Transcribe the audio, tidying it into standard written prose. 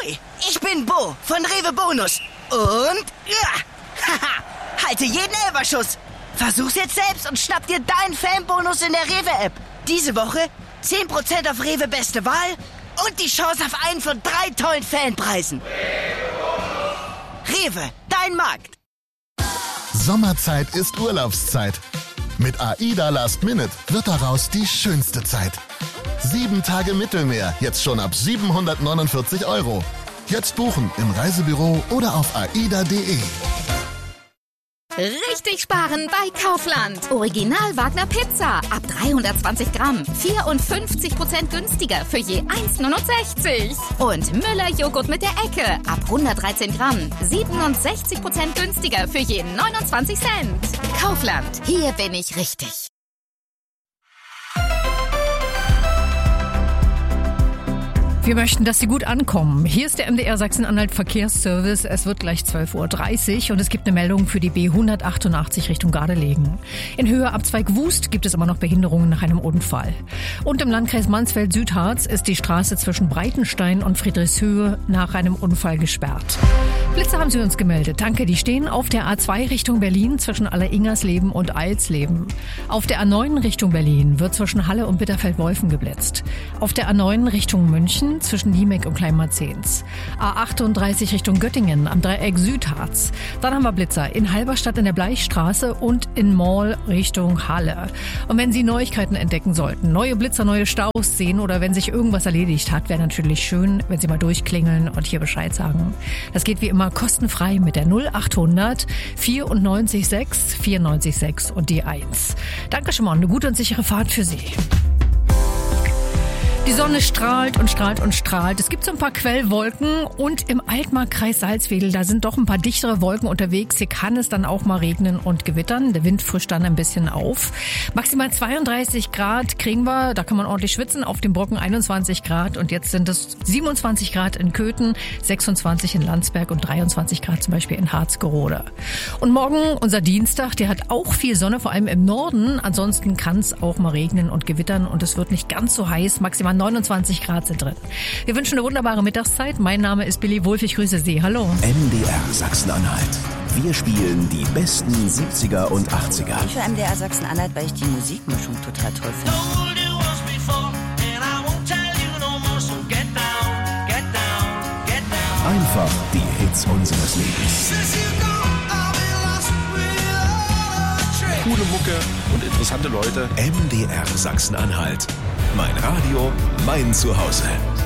Hi, ich bin Bo von Rewe Bonus. Und halte jeden Elferschuss. Versuch's jetzt selbst und schnapp dir deinen Fanbonus in der Rewe-App. Diese Woche 10% auf Rewe Beste Wahl und die Chance auf einen von 3 tollen Fanpreisen. Rewe, dein Markt. Sommerzeit ist Urlaubszeit. Mit AIDA Last Minute wird daraus die schönste Zeit. 7 Tage Mittelmeer, jetzt schon ab 749 €. Jetzt buchen im Reisebüro oder auf aida.de. Richtig sparen bei Kaufland. Original Wagner Pizza ab 320 Gramm. 54% günstiger für je 1,69. Und Müller Joghurt mit der Ecke ab 113 Gramm. 67% günstiger für je 29 Cent. Kaufland, hier bin ich richtig. Wir möchten, dass Sie gut ankommen. Hier ist der MDR Sachsen-Anhalt Verkehrsservice. Es wird gleich 12:30 Uhr und es gibt eine Meldung für die B188 Richtung Gardelegen. In Höhe Abzweig Wust gibt es immer noch Behinderungen nach einem Unfall. Und im Landkreis Mansfeld-Südharz ist die Straße zwischen Breitenstein und Friedrichshöhe nach einem Unfall gesperrt. Blitze haben Sie uns gemeldet. Danke, die stehen auf der A2 Richtung Berlin zwischen Alleringersleben und Eilsleben. Auf der A9 Richtung Berlin wird zwischen Halle und Bitterfeld-Wolfen geblitzt. Auf der A9 Richtung München zwischen Niemek und Kleinmarzens. A38 Richtung Göttingen am Dreieck Südharz. Dann haben wir Blitzer in Halberstadt in der Bleichstraße und in Mall Richtung Halle. Und wenn Sie Neuigkeiten entdecken sollten, neue Blitzer, neue Staus sehen oder wenn sich irgendwas erledigt hat, wäre natürlich schön, wenn Sie mal durchklingeln und hier Bescheid sagen. Das geht wie immer kostenfrei mit der 0800 94 6 94 6 und die 1. Danke schon mal und eine gute und sichere Fahrt für Sie. Die Sonne strahlt und strahlt und strahlt. Es gibt so ein paar Quellwolken und im Altmarkkreis Salzwedel, da sind doch ein paar dichtere Wolken unterwegs. Hier kann es dann auch mal regnen und gewittern. Der Wind frischt dann ein bisschen auf. Maximal 32 Grad kriegen wir, da kann man ordentlich schwitzen. Auf dem Brocken 21 Grad und jetzt sind es 27 Grad in Köthen, 26 in Landsberg und 23 Grad zum Beispiel in Harzgerode. Und morgen, unser Dienstag, der hat auch viel Sonne, vor allem im Norden. Ansonsten kann es auch mal regnen und gewittern und es wird nicht ganz so heiß. Maximal 29 Grad sind drin. Wir wünschen eine wunderbare Mittagszeit. Mein Name ist Billy Wulff. Ich grüße Sie. Hallo. MDR Sachsen-Anhalt. Wir spielen die besten 70er und 80er. Ich für MDR Sachsen-Anhalt, weil ich die Musikmischung total toll finde. Einfach die Hits unseres Lebens. Coole Mucke und interessante Leute. MDR Sachsen-Anhalt. Mein Radio, mein Zuhause.